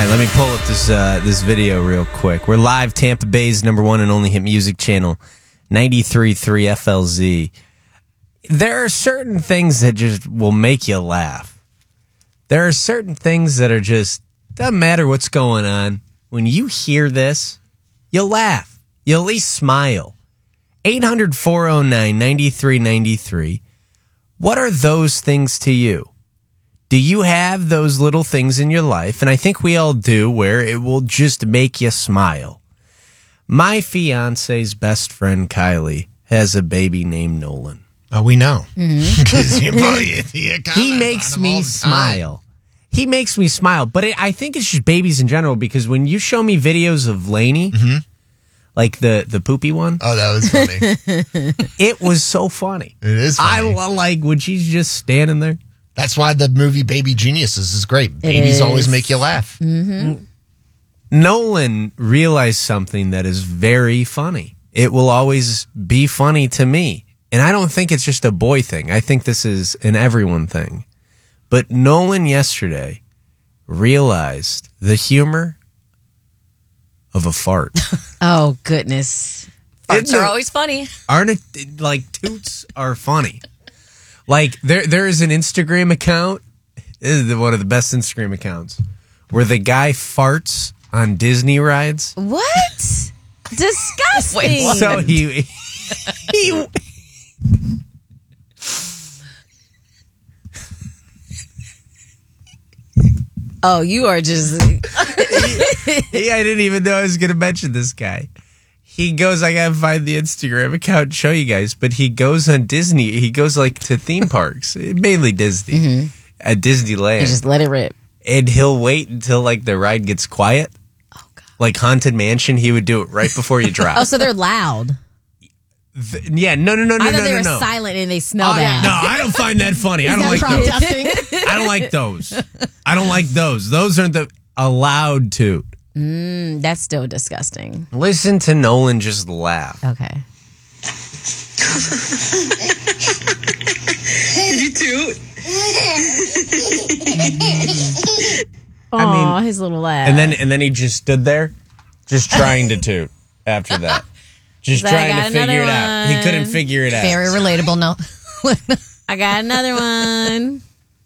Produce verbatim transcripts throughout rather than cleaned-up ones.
right, let me pull up this uh, this video real quick. We're live, Tampa Bay's number one and only hit music channel, ninety-three point three F L Z. There are certain things that just will make you laugh. There are certain things that are just, doesn't matter what's going on. When you hear this, you'll laugh. You'll at least smile. eight hundred, four oh nine, nine three nine three. What are those things to you? Do you have those little things in your life? And I think we all do, where it will just make you smile. My fiance's best friend, Kylie, has a baby named Nolan. Oh, we know. Mm-hmm. He makes me smile. He makes me smile. But it, I think it's just babies in general, because when you show me videos of Lainey, mm-hmm. like the, the poopy one. Oh, that was funny. It was so funny. It is funny. I like when she's just standing there. That's why the movie Baby Geniuses is great. Babies is. always make you laugh. Mm-hmm. Nolan realized something that is very funny. It will always be funny to me. And I don't think it's just a boy thing. I think this is an everyone thing. But Nolan yesterday realized the humor of a fart. Oh, goodness. Farts are always funny. Aren't it, like, toots are funny. Like, there, there is an Instagram account, this is one of the best Instagram accounts, where the guy farts on Disney rides. What? Disgusting. Wait, what? So he... he Oh, you are just... he, I didn't even know I was going to mention this guy. He goes, I gotta find the Instagram account and show you guys, but he goes on Disney. He goes like to theme parks, mainly Disney, mm-hmm. at Disneyland. You just let it rip. And he'll wait until like the ride gets quiet. Oh, God. Like Haunted Mansion, he would do it right before you drop. Oh, so they're loud. The, yeah, no, no, no, no, I thought no, they no, were no. silent and they smell Oh, bad. no, I don't find that funny. I don't like those. I don't like those. I don't like those. Those aren't the allowed to. Mm, that's still disgusting. Listen to Nolan just laugh. Okay. You too? Oh, I mean, his little laugh. And then and then he just stood there, just trying to toot after that. Just Like, I trying got to figure it another out. He couldn't one. figure it out. Very relatable. No. I got another one.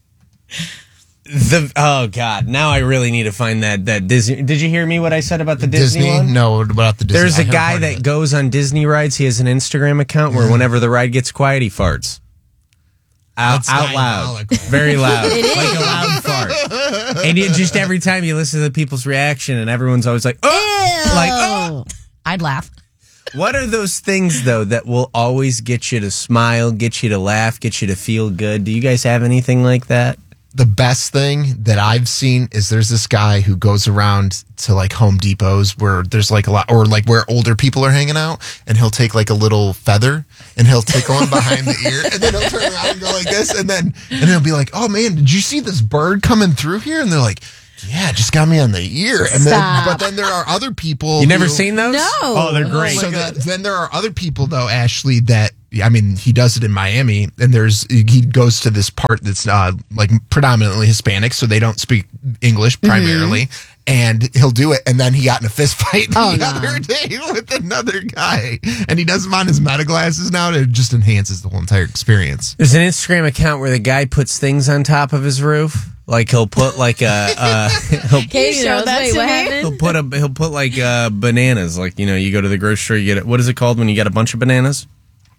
The oh god! Now I really need to find that that Disney. Did you hear me? What I said about the Disney, Disney? one? No, what about the Disney? There's I a haven't guy heard that of it. goes on Disney rides. He has an Instagram account where whenever the ride gets quiet, he farts out, That's out loud, diabolical. very loud, like a loud fart. And you, just every time you listen to people's reaction, and everyone's always like, "Oh!" Like, "Oh!" I'd laugh. What are those things though that will always get you to smile, get you to laugh, get you to feel good? Do you guys have anything like that? The best thing that I've seen is there's this guy who goes around to like Home Depots where there's like a lot, or like where older people are hanging out, and he'll take like a little feather and he'll take one behind the ear, and then he'll turn around and go like this, and then and he'll be like, "Oh man, did you see this bird coming through here?" And they're like, "Yeah, it just got me on the ear." And then, Stop. but then there are other people. You never who- seen those? No. Oh, they're great. So the, then there are other people though, Ashley, that I mean, he does it in Miami, and there's he goes to this part that's uh, like predominantly Hispanic, so they don't speak English primarily, mm-hmm. and he'll do it. And then he got in a fist fight the Oh, no. other day with another guy, and he does them on his meta glasses now, and it just enhances the whole entire experience. There's an Instagram account where the guy puts things on top of his roof. Like he'll put like a uh, he'll, Katie knows. that Wait, to what me? happened? he'll put a he'll put like uh, bananas. Like, you know, you go to the grocery store, you get it. What is it called when you get a bunch of bananas?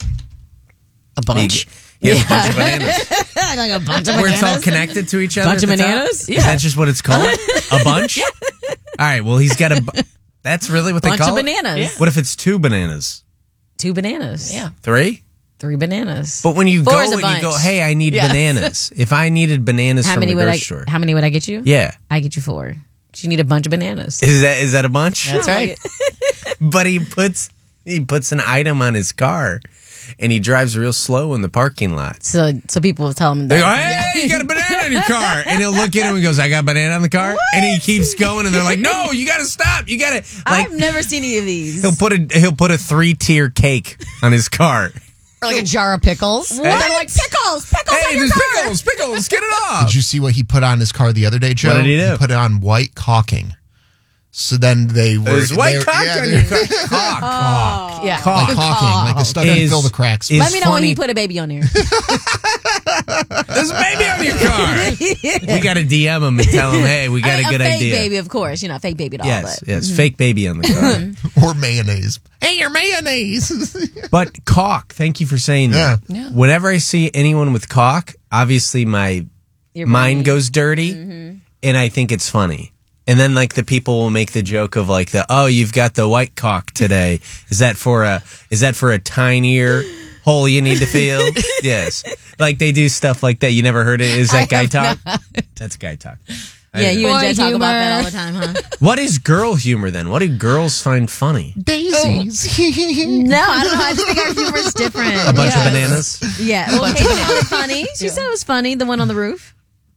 A bunch. You have a bunch of bananas. Like a bunch of Where it's all bananas. connected to each other. Bunch at of the top? bananas? Is that just what it's called? A bunch? All right. Well, he's got a. Bu- That's really what Bunch they call of it? bananas. What if it's two bananas? Two bananas. Yeah. Three? Three bananas. But when you Four go is a and you bunch. go, hey, I need Yes. bananas. If I needed bananas how from many the would grocery I? store. How many would I get you? Yeah. I get you four. You need a bunch of bananas. Is that is that a bunch? That's right. But he puts he puts an item on his car, and he drives real slow in the parking lot. So, so people will tell him They go, that. hey, you got a banana in your car. And he'll look at him and goes, I got a banana in the car. And he keeps going, and they're like, no, you got to stop. You got to. Like, I've never seen any of these. he'll put a he'll put a three tier cake on his car. Or like a jar of pickles. Hey. They're like, pickles, pickles on Hey, your there's car. pickles, pickles, get it off. Did you see what he put on his car the other day, Joe? What did he do? put it on white caulking. So then they were. There's white they were- cock yeah, on they- your car. Cock, cock. Yeah. Like caulking, like the stuff that Is- fill the cracks. is Let me know when funny. he put a baby on there. There's a baby on your car. We got to D M him and tell him, hey, we got I mean, a good fake idea. baby, of course. You know, fake baby doll. Yes, but. yes, fake baby on the car. Or mayonnaise. Hey, your mayonnaise. But caulk, thank you for saying that. Yeah. Yeah. Whenever I see anyone with caulk, obviously my Your mind brain. goes dirty, and I think it's funny. And then like the people will make the joke of like the oh you've got the white cock today. Is that for a is that for a tinier hole you need to fill? Yes, like they do stuff like that. You never heard it? Is that guy talk? That's guy talk. I Yeah, don't you know. and Jen Boy talk about that humor. all the time, huh? What is girl humor then? What do girls find funny? Daisies. No, I don't know. I think our humor's different. A bunch of bananas. Yeah. Well, Katie found it funny. She said it was funny, the one on the roof.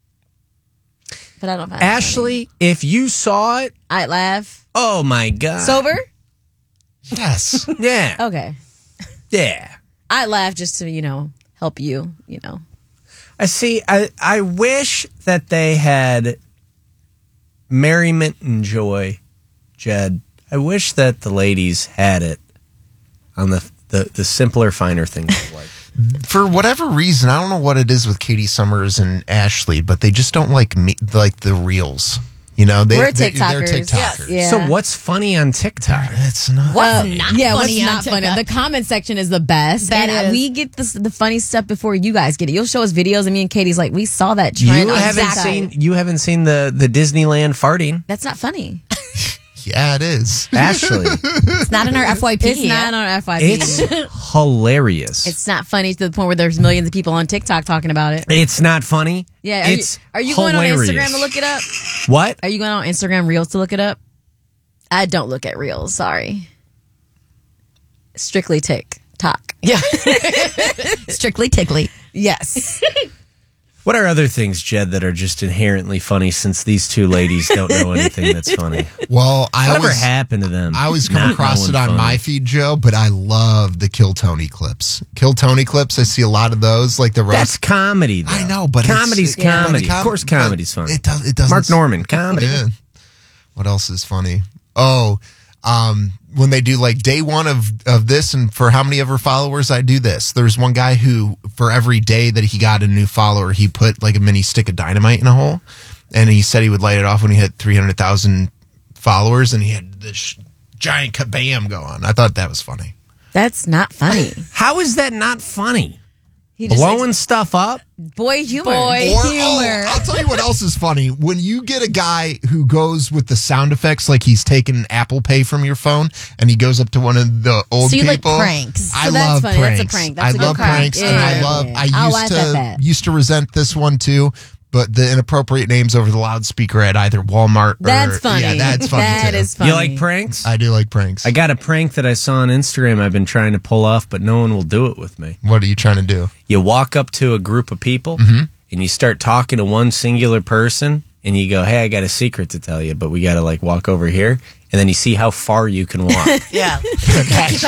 But I don't find it funny. Ashley, if you saw it, I'd laugh. oh my god. Sober? Yes. yeah, Okay. yeah. I'd laugh just to, you know, help you, you know. I see. I I wish that they had merriment and joy, Jed. I wish that the ladies had it on the the, the simpler, finer things of life. For whatever reason, I don't know what it is with Katie Summers and Ashley, but they just don't like me, like the reels. You know, they, We're they, they're TikTokers. TikTokers. Yeah. So what's funny on TikTok? It's not. What's Uh, not yeah, funny what's on not funny? TikTok? The comment section is the best. That and is. we get this, the funny stuff before you guys get it. You'll show us videos, and me and Katie's like, we saw that trend. You on haven't TikTok. seen you haven't seen the the Disneyland farting, That's not funny. Yeah, it is. Ashley. It's not in our F Y P. It's not on F Y P. It's hilarious. It's not funny to the point where there's millions of people on TikTok talking about it. It's not funny. Yeah, are it's you, are you going on hilarious. Instagram to look it up? What? Are you going on Instagram Reels to look it up? I don't look at Reels. Sorry. Strictly TikTok. Yeah. Strictly tickly. Yes. What are other things, Jed, that are just inherently funny since these two ladies don't know anything that's funny? Well, I Whatever always, happened to them? I always come Not across it knowing on funny. my feed, Joe, but I love the Kill Tony clips. Kill Tony clips, I see a lot of those, like the roast. That's comedy, though. I know, but it's- comedy's yeah, but comedy. a com- of course, but comedy's funny. It does. It doesn't. Mark Norman, comedy. Yeah. What else is funny? Oh, um, when they do like day one of of this, and for how many of her followers I do this. There's one guy who, for every day that he got a new follower, he put like a mini stick of dynamite in a hole, and he said he would light it off when he hit three hundred thousand followers, and he had this giant kabam go on. I thought that was funny. That's not funny. How is that not funny? He just Blowing stuff up? boy humor. Boy. Or, humor. oh, I'll tell you what else is funny. When you get a guy who goes with the sound effects, like he's taking Apple Pay from your phone, and he goes up to one of the old So you like people. pranks. I So that's love funny. That's a pranks. prank. That's I a good love prank. pranks, and Yeah, I yeah, love. yeah. I I'll used laugh at to that. used to resent this one too. But the inappropriate names over the loudspeaker at either Walmart or That's funny. Yeah, that's funny That too. is funny. You like pranks? I do like pranks. I got a prank that I saw on Instagram I've been trying to pull off, but no one will do it with me. What are you trying to do? You walk up to a group of people Mm-hmm. and you start talking to one singular person and you go, hey, I got a secret to tell you, but we got to like walk over here. And then you see how far you can walk. Yeah. That's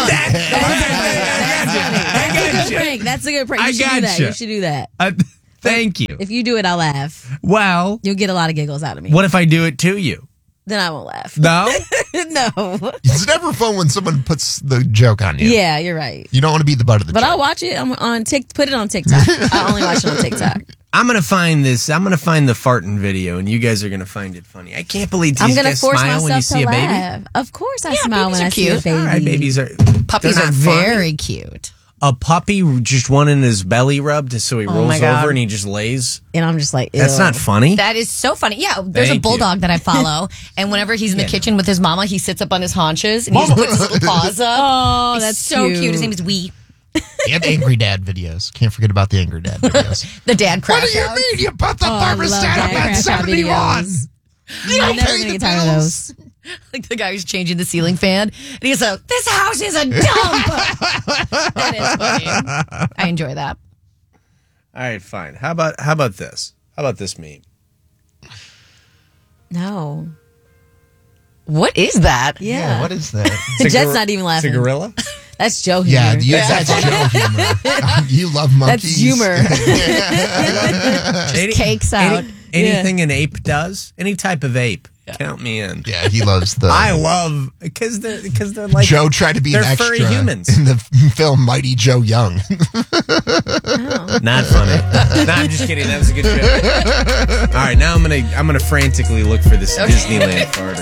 a good prank. That's a good prank. You I should do that. gotcha. You should do that. Uh, thank you. If you do it, I'll laugh. Well, You'll get a lot of giggles out of me. what if I do it to you? Then I won't laugh. No? No. It's never fun when someone puts the joke on you. Yeah, you're right. You don't want to be the butt of the But joke. I'll watch it. I'm on Tik. Put it on TikTok. I only watch it on TikTok. I'm going to find this. I'm going to find the farting video, and you guys are going to find it funny. I can't believe these I'm gonna guys force smile when you myself see to a baby. laugh. Of course, I Yeah, smile babies when are I see a cute. baby. All right, babies are Puppies they're are not funny. very cute. A puppy just wanted his belly rubbed, so he rolls my God. over and he just lays. And I'm just like, That's ew. not funny. That is so funny. Yeah, there's Thank a bulldog that I follow, and whenever he's in the kitchen with his mama, he sits up on his haunches and he just puts his little paws up. Oh, He's that's so cute. cute. His name is Wee. And Angry Dad videos. Can't forget about the Angry Dad videos. The dad What crash do you out. mean you put the Oh, I love thermostat Dad up at Crash Out seventy-one? videos. You don't I'm never pay gonna the get tired of bills. those. Like the guy who's changing the ceiling fan, and he's like, "This house is a dump." That is funny. I enjoy that. All right, fine. How about how about this? How about this meme? No. What is that? Yeah. Yeah, what is that? It's a Jet's gor- not even laughing. It's a gorilla. That's Joe humor. Yeah, you, that's Joe humor. You love monkeys. That's humor. Any- cakes out. any- anything an ape does, any type of ape, count me in. Yeah, he loves the. I love because they're because they're like Joe tried to be they're an extra furry humans. in the film Mighty Joe Young. Not funny. No, I'm just kidding. That was a good joke. All right, now I'm gonna I'm gonna frantically look for this Disneyland Carter.